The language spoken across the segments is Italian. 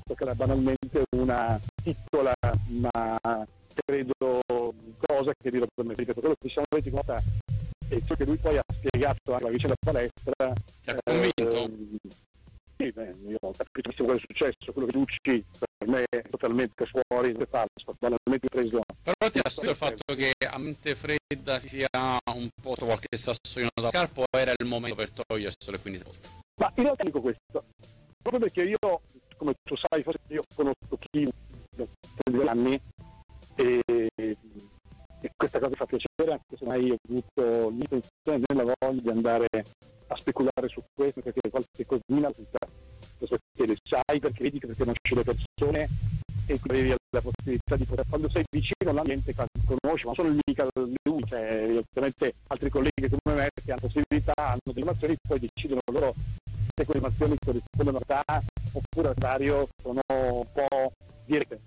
che era banalmente una piccola ma credo cosa che dirò per me, ripeto, quello che ci siamo detti conta e ciò che lui poi ha spiegato anche la vicenda palestra. Ti ha convinto? Sì, io ho capito quello che è successo, quello che Lucci per me è totalmente fuori di falso, banalmente preso. Però ti ha stupito il fatto che a mente fredda sia un po' qualche sassolino dal carpo, o era il momento per toglierselo e quindi svolta? Ma in realtà dico questo, proprio perché io, come tu sai, forse io conosco chi da 2 anni e questa cosa fa piacere, anche se mai ho avuto l'intenzione né la voglia di andare a speculare su questo, perché qualche cosina perché le sai, perché vedi, perché conosci le persone e quindi avevi la possibilità di poter, quando sei vicino all'ambiente, conosci, ma sono mica lui, cioè ovviamente altri colleghi come me che hanno possibilità, hanno delle informazioni, poi decidono loro se quelle informazioni corrispondono a realtà oppure al contrario sono un po' dirette.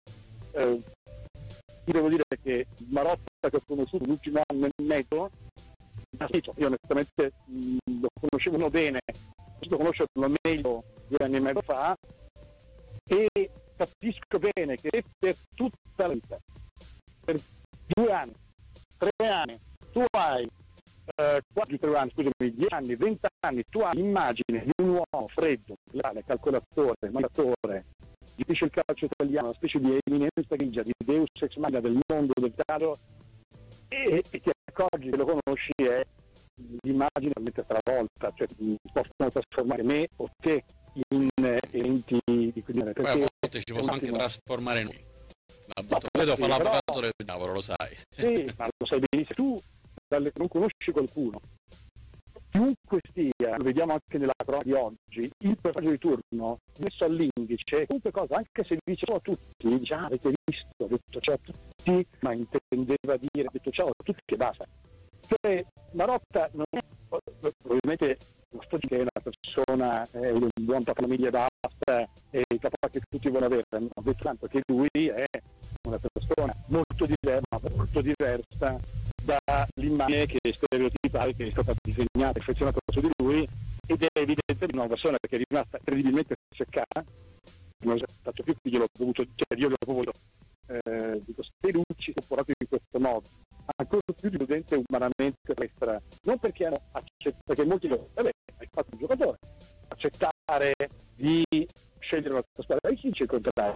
Io devo dire che Marotta, che ho conosciuto l'ultimo anno e mezzo, io onestamente lo conoscevo bene, ho potuto conoscerlo meglio 2 anni e mezzo fa e capisco bene che per tutta la vita, per 2 anni, 3 anni, tu hai 4 anni, scusami, 10 anni, 20 anni, tu hai l'immagine di un uomo freddo, calcolatore, mandatore, gestisce il calcio italiano, una specie di eminenza grigia, di Deus ex machina del mondo del calcio, e ti accorgi che lo conosci e l'immagine veramente travolta, cioè possono trasformare me o te in enti di quel genere. Poi a volte ci possono anche trasformare noi. Vedo fa l'avvocato del diavolo, lo sai. Sì, ma lo sai benissimo. Tu non conosci qualcuno, chiunque sia, lo vediamo anche nella cronaca di oggi, il personaggio di turno messo all'indice, comunque cosa, anche se dice ciao a tutti, dice avete visto, ha detto ciao a tutti, ma intendeva dire, ha detto ciao a tutti e basta. Cioè Marotta non è, ovviamente non sto dicendo che è una persona, è un buon capofamiglia e basta, è il capo che tutti vogliono avere, ho detto tanto che lui è una persona molto diversa dall'immagine che è stereotipale che è stata disegnata, effezionata su di lui, ed è evidente una persona che è rimasta credibilmente seccata, non faccio più che gliel'ho dovuto, cioè io l'ho voluto, dico, se Lucci comportato in questo modo, ancora più deludente umanamente destra, non perché hanno accettato, perché molti lo vabbè, hai fatto un giocatore, accettare di scegliere una squadra, e chi dice il contrario?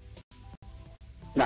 No.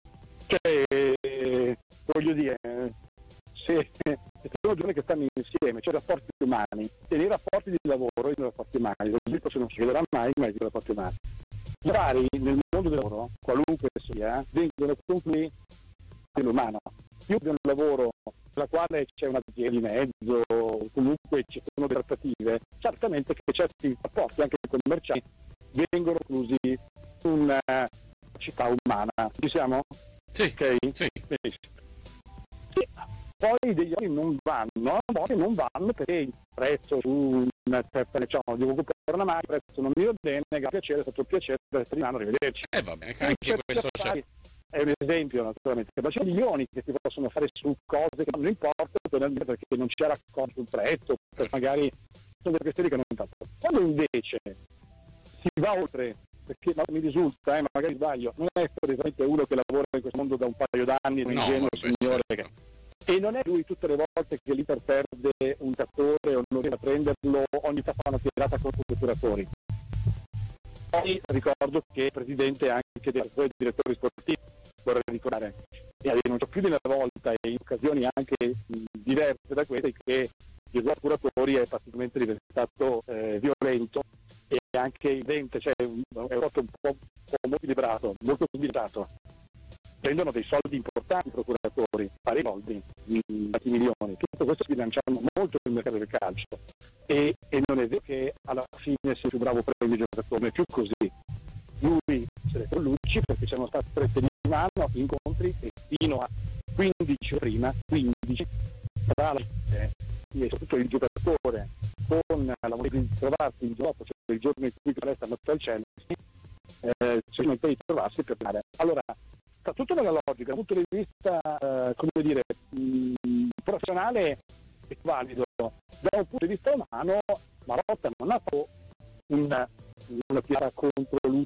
Cioè, voglio dire, se sono giorni che stanno insieme, cioè rapporti umani, e nei rapporti di lavoro e nei rapporti umani, lo dico se non si vedrà mai, ma i rapporti umani. I vari nel mondo del lavoro, qualunque sia, vengono conclusi nell'umano. Io ho un lavoro nella quale c'è una via di mezzo, comunque ci sono delle trattative, certamente che certi rapporti anche commerciali vengono conclusi in una città umana. Ci siamo? Sì, ok? Sì. Benissimo. E poi degli altri non vanno perché il prezzo su una certa, diciamo, devo comprare una macchina, il prezzo non mi va bene, grazie, piacere, è stato un piacere, arrivederci. Va bene, anche questo c'è. È un esempio naturalmente, ma c'è milioni che si possono fare su cose che non importano perché non c'era accordo sul prezzo, per magari sono delle questioni che non importano. Quando invece si va oltre, perché mi risulta, magari sbaglio, non è esattamente uno che lavora in questo mondo da un paio d'anni, un ingenuo signore che... E non è lui tutte le volte che l'Inter perde un giocatore o non riesce a prenderlo, ogni volta fa una tirata contro i procuratori. Poi ricordo che il presidente anche dei direttori sportivi, vorrei ricordare, e ha denunciato più di una volta e in occasioni anche diverse da queste che il ruolo procuratori è praticamente diventato violento e anche evidente, cioè è un rapporto un po' molto equilibrato. Prendono dei soldi importanti i procuratori, pari soldi, tanti milioni. Tutto questo sbilanciando molto il mercato del calcio e non è vero che alla fine sia più bravo prendere i giocatori, non è più così. Lui se le con Lucci perché c'erano state strette di mano, incontri e fino a 15 prima, 15 tra la e soprattutto il giocatore con la voglia di trovarsi il gioco, cioè il giorno in cui resta andata al Chelsea, cercamente di trovarsi per fare. Allora, sta tutto nella logica, dal punto di vista come dire professionale è valido, da un punto di vista umano Marotta non ha fatto una tirata contro Lucci